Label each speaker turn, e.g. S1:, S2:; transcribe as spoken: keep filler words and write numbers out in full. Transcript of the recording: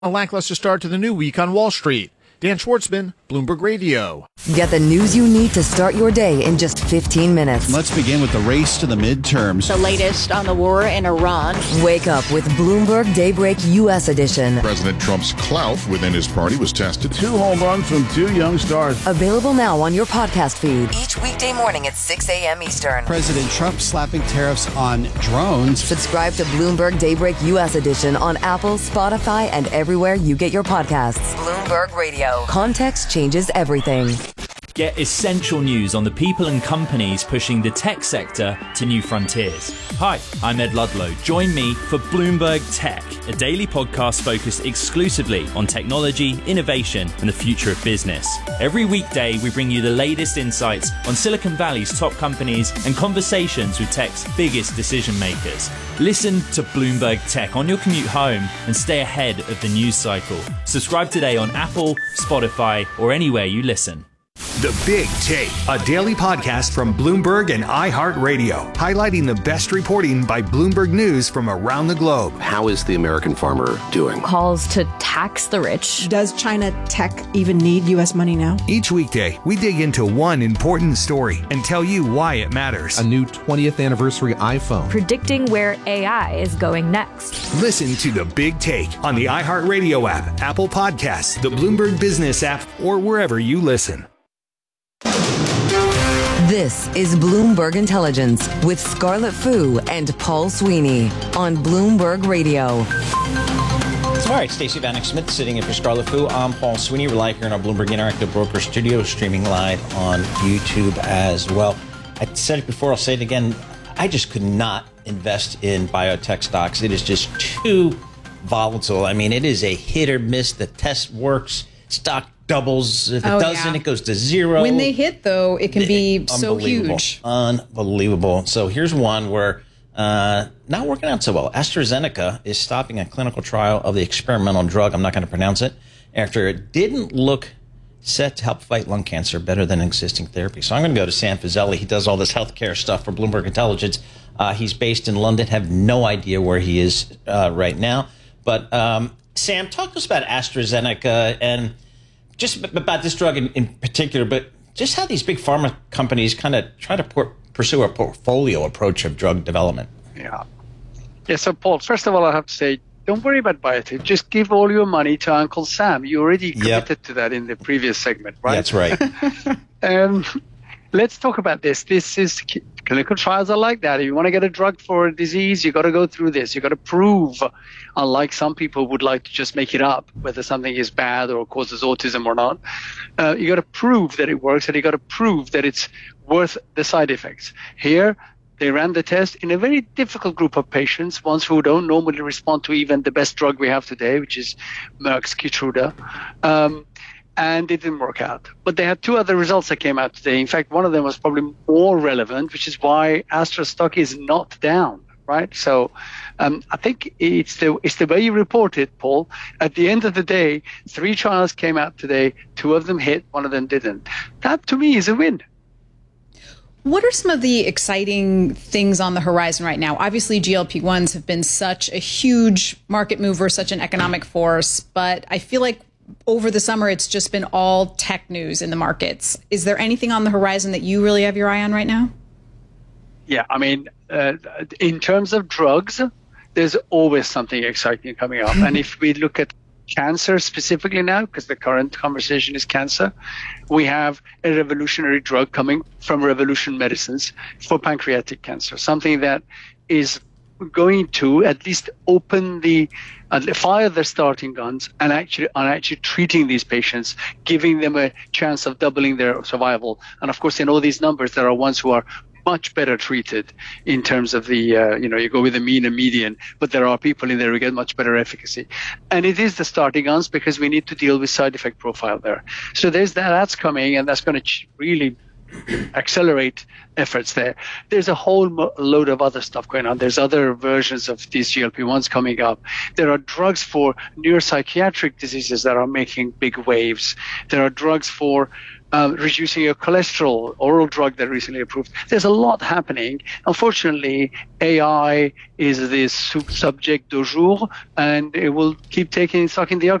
S1: A lackluster start to the new week on Wall Street. Dan Schwartzman, Bloomberg Radio.
S2: Get the news you need to start your day in just fifteen minutes.
S3: Let's begin with the race to the midterms.
S4: The latest on the war in Iran.
S2: Wake up with Bloomberg Daybreak U S edition.
S5: President Trump's clout within his party was tested.
S6: Two home runs from two young stars.
S2: Available now on your podcast feed. Each weekday morning at six a.m. Eastern.
S3: President Trump slapping tariffs on drones.
S2: Subscribe to Bloomberg Daybreak U S edition on Apple, Spotify, and everywhere you get your podcasts. Bloomberg Radio. Context changes everything.
S7: Get essential news on the people and companies pushing the tech sector to new frontiers. Hi, I'm Ed Ludlow. Join me for Bloomberg Tech, a daily podcast focused exclusively on technology, innovation, and the future of business. Every weekday, we bring you the latest insights on Silicon Valley's top companies and conversations with tech's biggest decision makers. Listen to Bloomberg Tech on your commute home and stay ahead of the news cycle. Subscribe today on Apple, Spotify, or anywhere you listen.
S8: The Big Take, a daily podcast from Bloomberg and iHeartRadio, highlighting the best reporting by Bloomberg News from around the globe.
S9: How is the American farmer doing?
S10: Calls to tax the rich.
S11: Does China tech even need U S money now?
S8: Each weekday, we dig into one important story and tell you why it matters.
S12: A new twentieth anniversary iPhone.
S10: Predicting where A I is going next.
S8: Listen to The Big Take on the iHeartRadio app, Apple Podcasts, the Bloomberg Business app, or wherever you listen.
S2: This is Bloomberg Intelligence with Scarlett Fu and Paul Sweeney on Bloomberg Radio.
S13: All right, Stacey Vanek Smith sitting in for Scarlett Fu. I'm Paul Sweeney. We're live here in our Bloomberg Interactive Broker Studio, streaming live on YouTube as well. I said it before, I'll say it again. I just could not invest in biotech stocks. It is just too volatile. I mean, it is a hit or miss. The test works. Stock doubles. If it oh, doesn't, yeah. it goes to zero.
S11: When they hit, though, it can be so huge.
S13: Unbelievable. So here's one where uh, not working out so well. AstraZeneca is stopping a clinical trial of the experimental drug. I'm not going to pronounce it. After it didn't look set to help fight lung cancer better than existing therapy. So I'm going to go to Sam Fazeli. He does all this healthcare stuff for Bloomberg Intelligence. Uh, he's based in London. Have no idea where he is uh, right now. But um, Sam, talk to us about AstraZeneca and just about this drug in, in particular, but just how these big pharma companies kind of try to por- pursue a portfolio approach of drug development.
S14: Yeah. Yeah, so Paul, first of all, I have to say, don't worry about biotech. Just give all your money to Uncle Sam. You already committed yep. to that in the previous segment, right?
S13: That's right.
S14: um, let's talk about this. This is clinical trials are like that. If you want to get a drug for a disease, you got to go through this. You got to prove, unlike some people would like to just make it up, whether something is bad or causes autism or not. Uh, you got to prove that it works, and you got to prove that it's worth the side effects. Here, they ran the test in a very difficult group of patients, ones who don't normally respond to even the best drug we have today, which is Merck's Keytruda. Um, and it didn't work out. But they had two other results that came out today. In fact, one of them was probably more relevant, which is why Astra stock is not down, right? So um, I think it's the it's the way you report it, Paul. At the end of the day, three trials came out today. Two of them hit, one of them didn't. That, to me, is a win.
S11: What are some of the exciting things on the horizon right now? Obviously, G L P ones have been such a huge market mover, such an economic force, but I feel like over the summer, it's just been all tech news in the markets. Is there anything on the horizon that you really have your eye on right now?
S14: Yeah, I mean, uh, in terms of drugs, there's always something exciting coming up. And if we look at cancer specifically now, because the current conversation is cancer, we have a revolutionary drug coming from Revolution Medicines for pancreatic cancer, something that is going to at least open the uh, fire the starting guns and actually on actually treating these patients, giving them a chance of doubling their survival. And of course, in all these numbers, there are ones who are much better treated in terms of the, uh, you know, you go with the mean and median, but there are people in there who get much better efficacy. And it is the starting guns because we need to deal with side effect profile there. So there's that, that's coming, and that's going to ch- really accelerate efforts there. There's a whole mo- load of other stuff going on. There's other versions of these G L P ones coming up. There are drugs for neuropsychiatric diseases that are making big waves. There are drugs for um, reducing your cholesterol, oral drug that recently approved. There's a lot happening. Unfortunately, A I is this subject du jour, and it will keep taking sucking the